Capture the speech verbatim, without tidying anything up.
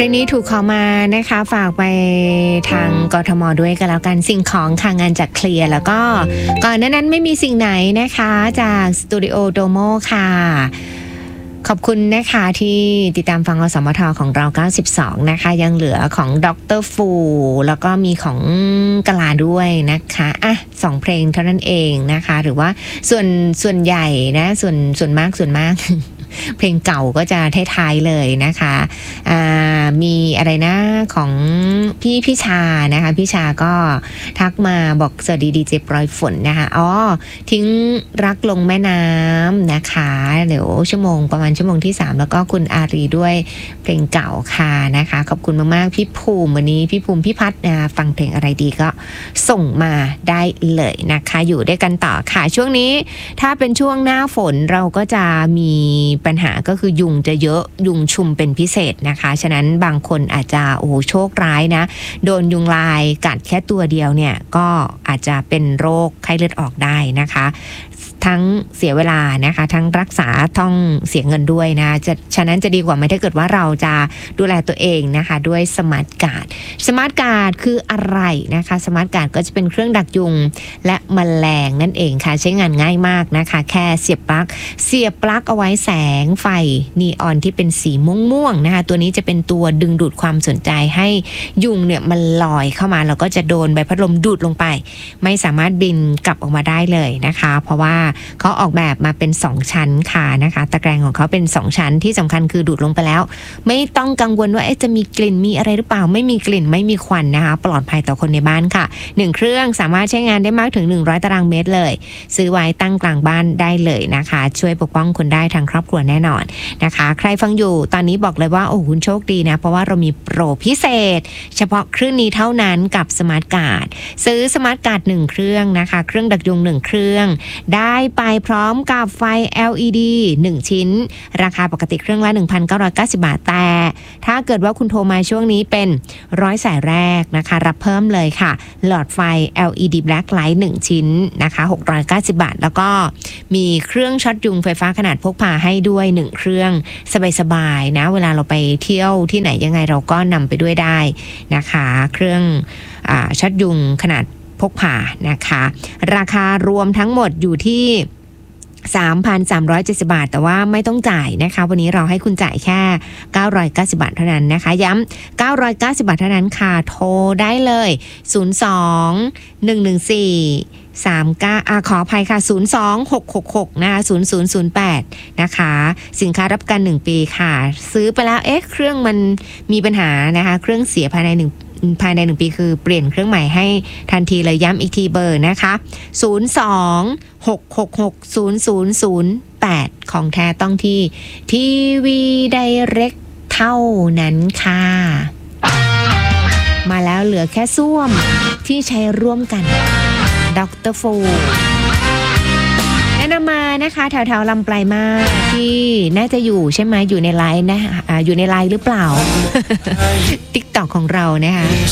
งนี้ถูกขอมานะคะฝากไปทางกทมด้วยกันแล้วกันสิ่งของค่ะงานจากเคลียร์แล้วก็ก่อนหน้านั้นไม่มีสิ่งไหนนะคะจากสตูดิโอโดโมค่ะขอบคุณนะคะที่ติดตามฟังอสมทของเราเก้าสิบสองนะคะยังเหลือของดรฟูแล้วก็มีของกลาด้วยนะคะอ่ะสองเพลงเท่านั้นเองนะคะหรือว่าส่วนส่วนใหญ่นะส่วนส่วนมากส่วนมาก เพลงเก่าก็จะท้ายๆเลยนะคะอ่ามีอะไรนะของพี่พี่ชานะคะพี่ชาก็ทักมาบอกสวัสดีดีเจปลอยฝนนะคะอ๋อทิ้งรักลงแม่น้ำนะคะเดี๋ยวชั่วโมงประมาณชั่วโมงที่สามแล้วก็คุณอารีด้วยเพลงเก่าค่ะนะคะขอบคุณมากๆพี่ภูมิวันนี้พี่ภูมิพี่พัฒน์นะคะฟังเพลงอะไรดีก็ส่งมาได้เลยนะคะอยู่ด้วยกันต่อค่ะช่วงนี้ถ้าเป็นช่วงหน้าฝนเราก็จะมีปัญหาก็คือยุงจะเยอะยุงชุมเป็นพิเศษนะคะฉะนั้นบางคนอาจจะโอ้โหโชคร้ายนะโดนยุงลายกัดแค่ตัวเดียวเนี่ยก็อาจจะเป็นโรคไข้เลือดออกได้นะคะทั้งเสียเวลานะคะทั้งรักษาต้องเสียเงินด้วยนะจะฉะนั้นจะดีกว่าไหมถ้าเกิดว่าเราจะดูแลตัวเองนะคะด้วยสมาร์ทการ์ดสมาร์ทการ์ดคืออะไรนะคะสมาร์ทการ์ดก็จะเป็นเครื่องดักยุงและแมลงนั่นเองค่ะใช้งานง่ายมากนะคะแค่เสียบปลั๊กเสียบปลั๊กเอาไว้แสงไฟนีออนที่เป็นสีม่วงๆนะคะตัวนี้จะเป็นตัวดึงดูดความสนใจให้ยุงเนี่ยมันลอยเข้ามาแล้วก็จะโดนใบพัดลมดูดลงไปไม่สามารถบินกลับออกมาได้เลยนะคะเพราะว่าเขาออกแบบมาเป็นสองชั้นค่ะนะคะตะแกรงของเขาเป็นสองชั้นที่สำคัญคือดูดลงไปแล้วไม่ต้องกังวลว่าจะมีกลิ่นมีอะไรหรือเปล่าไม่มีกลิ่นไม่มีควันนะคะปลอดภัยต่อคนในบ้านค่ะหนึ่งเครื่องสามารถใช้งานได้มากถึงหนึ่งร้อยตารางเมตรเลยซื้อไว้ตั้งกลางบ้านได้เลยนะคะช่วยปกป้องคนได้ทางครอบครัวแน่นอนนะคะใครฟังอยู่ตอนนี้บอกเลยว่าโอ้คุณโชคดีนะเพราะว่าเรามีโปรพิเศษเฉพาะเครื่องนี้เท่านั้นกับสมาร์ทการ์ดซื้อสมาร์ทการ์ดหนึ่งเครื่องนะคะเครื่องดักยุงหนึ่งเครื่องได้ไปพร้อมกับไฟ แอล อี ดี หนึ่งชิ้นราคาปกติเครื่องละ หนึ่งพันเก้าร้อยเก้าสิบ บาทแต่ถ้าเกิดว่าคุณโทรมาช่วงนี้เป็นร้อยสายแรกนะคะรับเพิ่มเลยค่ะหลอดไฟ แอล อี ดี Black Light หนึ่งชิ้นนะคะหกร้อยเก้าสิบบาทแล้วก็มีเครื่องช็อตยุงไฟฟ้าขนาดพกพาให้ด้วยหนึ่งเครื่องสบายๆนะเวลาเราไปเที่ยวที่ไหนยังไงเราก็นำไปด้วยได้นะคะเครื่องอ่าช็อตยุงขนาดพกพานะคะราคารวมทั้งหมดอยู่ที่ สามพันสามร้อยเจ็ดสิบ บาทแต่ว่าไม่ต้องจ่ายนะคะวันนี้เราให้คุณจ่ายแค่เก้าร้อยเก้าสิบบาทเท่านั้นนะคะย้ำเก้าร้อยเก้าสิบบาทเท่านั้นค่ะโทรได้เลยศูนย์ สอง หนึ่ง หนึ่ง สี่ สาม เก้าอ่ะขออภัยค่ะศูนย์ สอง หก หก หกนะคะศูนย์ ศูนย์ ศูนย์ แปดนะคะสินค้ารับประกันหนึ่งปีค่ะซื้อไปแล้วเอ๊ะเครื่องมันมีปัญหานะคะเครื่องเสียภายในหนึ่งภายในหนึ่งปีคือเปลี่ยนเครื่องใหม่ให้ทันทีเลยย้ำอีกทีเบอร์นะคะศูนย์ สอง หก หก หก ศูนย์ ศูนย์ ศูนย์ แปดของแท้ต้องที่ทีวีไดเรกเท่านั้นค่ะมาแล้วเหลือแค่ส้วมที่ใช้ร่วมกันดรฟูแนะนำมานะคะแถวๆลำปลายมาศที่น่าจะอยู่ใช่ไหมอยู่ในไลน์นะ อ, อยู่ในไลน์หรือเปล่า ติ๊กต็อกของเรานะคะ